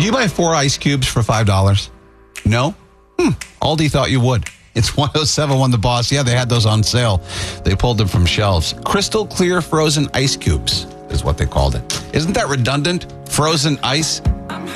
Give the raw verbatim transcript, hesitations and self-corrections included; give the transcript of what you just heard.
Do you buy four ice cubes for five dollars? No? Hmm. Aldi thought you would. It's one oh seven one The Boss. Yeah, they had those on sale. They pulled them from shelves. Crystal clear frozen ice cubes is what they called it. Isn't that redundant? Frozen ice?